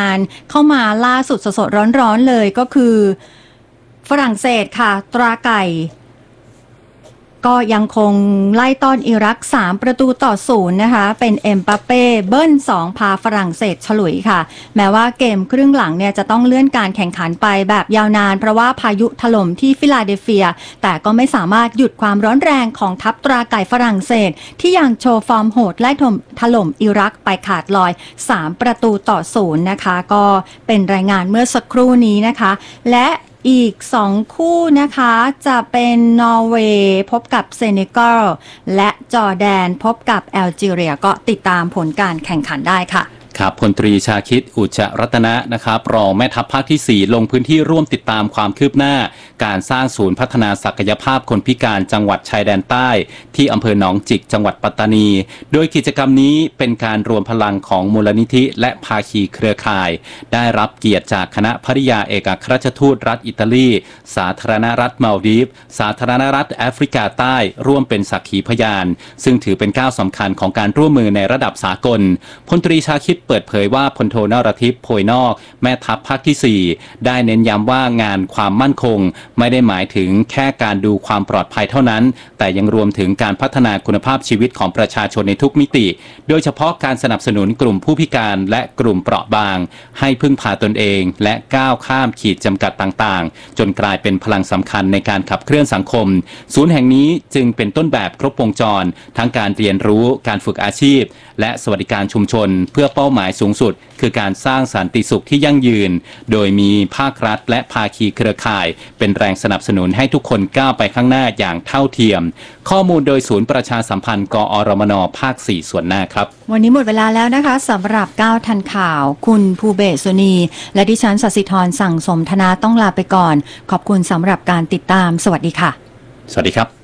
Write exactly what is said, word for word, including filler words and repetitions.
านเข้ามาล่าสุดสดๆร้อนๆเลยก็คือฝรั่งเศสค่ะตราไก่ก็ยังคงไล่ต้อนอิรักสามประตูต่อศูนย์นะคะเป็นเอ็มบัปเป้เบิ้ลสองพาฝรั่งเศสฉลุยค่ะแม้ว่าเกมครึ่งหลังเนี่ยจะต้องเลื่อนการแข่งขันไปแบบยาวนานเพราะว่าพายุถล่มที่ฟิลาเดลเฟียแต่ก็ไม่สามารถหยุดความร้อนแรงของทัพตราไก่ฝรั่งเศสที่ยังโชว์ฟอร์มโหดไล่ถล่มอิรักไปขาดลอยสามประตูต่อศูนย์นะคะก็เป็นรายงานเมื่อสักครู่นี้นะคะและอีกสองคู่นะคะจะเป็นนอร์เวย์พบกับเซเนกัลและจอร์แดนพบกับแอลจีเรียก็ติดตามผลการแข่งขันได้ค่ะครับพลตรีชาคิดอุจจรัตนะนะครับรองแม่ทัพภาคที่สี่ลงพื้นที่ร่วมติดตามความคืบหน้าการสร้างศูนย์พัฒนาศักยภาพคนพิการจังหวัดชายแดนใต้ที่อำเภอหนองจิกจังหวัดปัตตานีโดยกิจกรรมนี้เป็นการรวมพลังของมูลนิธิและภาคีเครือข่ายได้รับเกียรติจากคณะภริยาเอกอัครราชทูตรัฐอิตาลีสาธารณรัฐมาลดีฟสาธารณรัฐแอฟริกาใต้ร่วมเป็นสักขีพยานซึ่งถือเป็นก้าวสำคัญของการร่วมมือในระดับสากลพลตรีชาคิดเปิดเผยว่าพลโทนรทิพย์โพยนอกแม่ทัพภาคที่สี่ได้เน้นย้ำว่างานความมั่นคงไม่ได้หมายถึงแค่การดูความปลอดภัยเท่านั้นแต่ยังรวมถึงการพัฒนาคุณภาพชีวิตของประชาชนในทุกมิติโดยเฉพาะการสนับสนุนกลุ่มผู้พิการและกลุ่มเปราะบางให้พึ่งพาตนเองและก้าวข้ามขีดจำกัดต่างๆจนกลายเป็นพลังสำคัญในการขับเคลื่อนสังคมศูนย์แห่งนี้จึงเป็นต้นแบบครบวงจรทั้งการเรียนรู้การฝึกอาชีพและสวัสดิการชุมชนเพื่อเป้าหมายสูงสุดคือการสร้างสันติสุขที่ยั่งยืนโดยมีภาครัฐและภาคีเครือข่ายเป็นแรงสนับสนุนให้ทุกคนก้าวไปข้างหน้าอย่างเท่าเทียมข้อมูลโดยศูนย์ประชาสัมพันธ์กอรมนภาคสี่ส่วนหน้าครับวันนี้หมดเวลาแล้วนะคะสำหรับก้าวทันข่าวคุณภูเบศสุนีและดิฉันศศิธรสั่งสมธนาต้องลาไปก่อนขอบคุณสำหรับการติดตามสวัสดีค่ะสวัสดีครับ